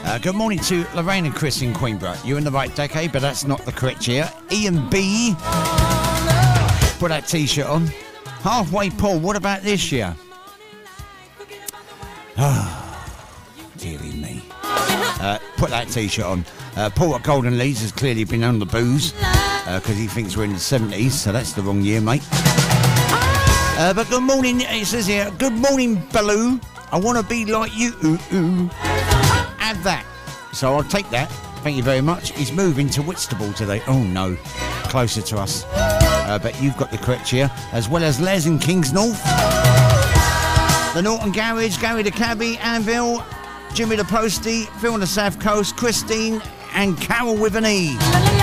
Good morning to Lorraine and Chris in Queenborough. You're in the right decade, but that's not the correct year. Ian B. Put that t-shirt on. Halfway Paul, what about this year? Dearie me. Put that t-shirt on. Paul at Golden Leeds has clearly been on the booze because he thinks we're in the 70s, so that's the wrong year, mate. But good morning, it says here, good morning, Baloo. I want to be like you. Add that. So I'll take that. Thank you very much. He's moving to Whitstable today. Oh no, closer to us. But you've got the correct year, as well as Les in Kingsnorth, the Norton Garage, Gary the Cabbie, Anvil, Jimmy the Postie, Phil on the South Coast, Christine, and Carol with an E.